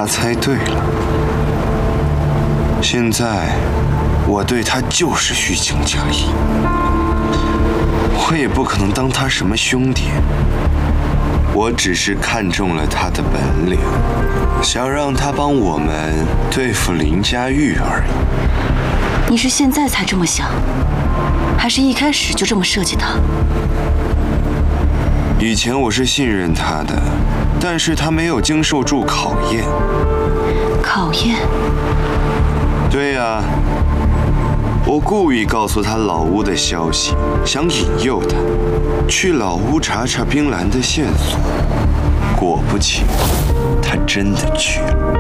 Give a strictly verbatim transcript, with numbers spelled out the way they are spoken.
猜对了。现在我对他就是虚情假意，我也不可能当他什么兄弟。我只是看中了他的本领，想让他帮我们对付林佳玉而已。 你是现在才这么想，还是一开始就这么设计他？ 以前我是信任他的，但是他没有经受住考验。 考验？ 对呀，我故意告诉他老屋的消息，想引诱他去老屋查查冰兰的线索。果不其然，他真的去了。